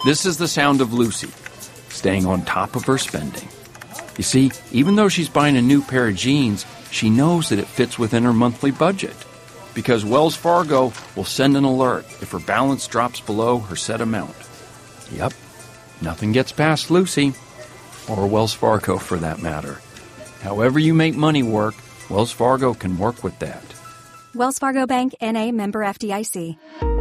This is the sound of Lucy, staying on top of her spending. You see, even though she's buying a new pair of jeans, she knows that it fits within her monthly budget. Because Wells Fargo will send an alert if her balance drops below her set amount. Yep, nothing gets past Lucy, or Wells Fargo for that matter. However you make money work, Wells Fargo can work with that. Wells Fargo Bank, N.A., member FDIC.